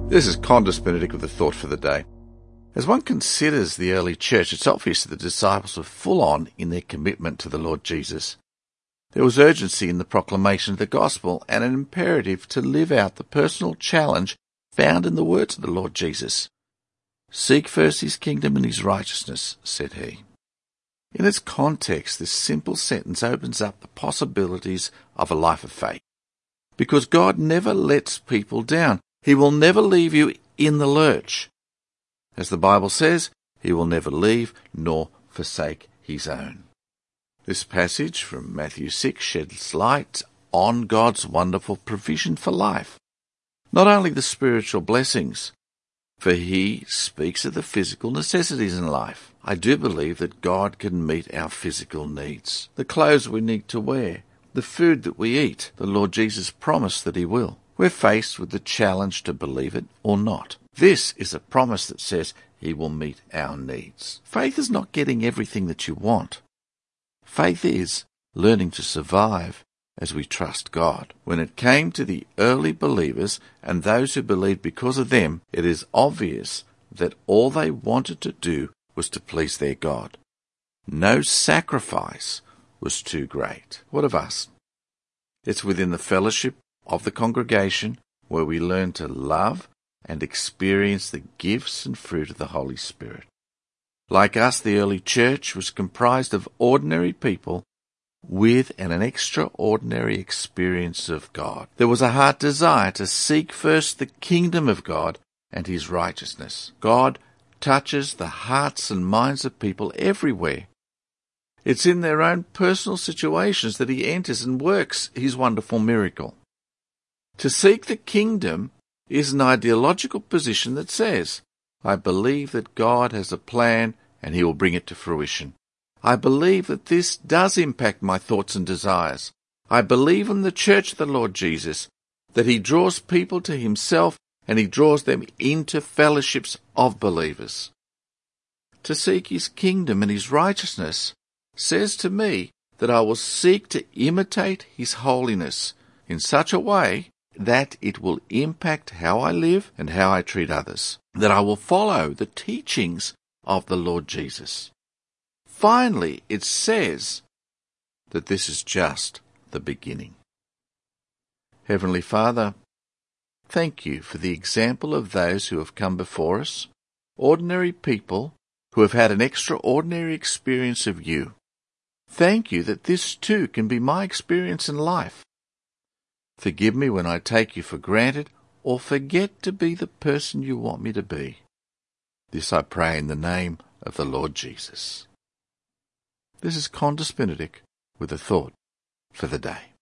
This is Condis Benedict with a thought for the day. As one considers the early church, it's obvious that the disciples were full on in their commitment to the Lord Jesus. There was urgency in the proclamation of the gospel and an imperative to live out the personal challenge found in the words of the Lord Jesus. "Seek first his kingdom and his righteousness," said he. In its context, this simple sentence opens up the possibilities of a life of faith. Because God never lets people down. He will never leave you in the lurch. As the Bible says, he will never leave nor forsake his own. This passage from Matthew 6 sheds light on God's wonderful provision for life. Not only the spiritual blessings, for he speaks of the physical necessities in life. I do believe that God can meet our physical needs. The clothes we need to wear, the food that we eat, the Lord Jesus promised that he will. We're faced with the challenge to believe it or not. This is a promise that says he will meet our needs. Faith is not getting everything that you want. Faith is learning to survive as we trust God. When it came to the early believers and those who believed because of them, it is obvious that all they wanted to do was to please their God. No sacrifice was too great. What of us? It's within the fellowship of the congregation where we learn to love and experience the gifts and fruit of the Holy Spirit. Like us, the early church was comprised of ordinary people with an extraordinary experience of God. There was a heart desire to seek first the kingdom of God and his righteousness. God touches the hearts and minds of people everywhere. It's in their own personal situations that he enters and works his wonderful miracle. To seek the kingdom is an ideological position that says, I believe that God has a plan and he will bring it to fruition. I believe that this does impact my thoughts and desires. I believe in the church of the Lord Jesus, that he draws people to himself and he draws them into fellowships of believers. To seek his kingdom and his righteousness says to me that I will seek to imitate his holiness in such a way that it will impact how I live and how I treat others, that I will follow the teachings of the Lord Jesus. Finally, it says that this is just the beginning. Heavenly Father, thank you for the example of those who have come before us, ordinary people who have had an extraordinary experience of you. Thank you that this too can be my experience in life. Forgive me when I take you for granted or forget to be the person you want me to be. This I pray in the name of the Lord Jesus. This is Condis Benedict with a thought for the day.